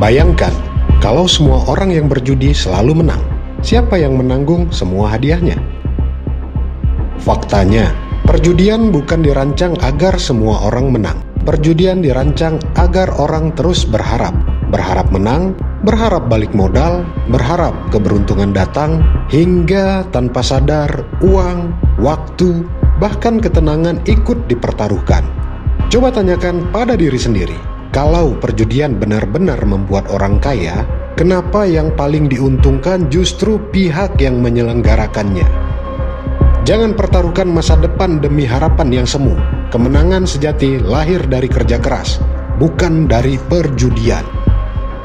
Bayangkan, kalau semua orang yang berjudi selalu menang, siapa yang menanggung semua hadiahnya? Faktanya, perjudian bukan dirancang agar semua orang menang. Perjudian dirancang agar orang terus berharap. Berharap menang, berharap balik modal, berharap keberuntungan datang, hingga tanpa sadar uang, waktu, bahkan ketenangan ikut dipertaruhkan. Coba tanyakan pada diri sendiri, kalau perjudian benar-benar membuat orang kaya, kenapa yang paling diuntungkan justru pihak yang menyelenggarakannya? Jangan pertaruhkan masa depan demi harapan yang semu. Kemenangan sejati lahir dari kerja keras, bukan dari perjudian.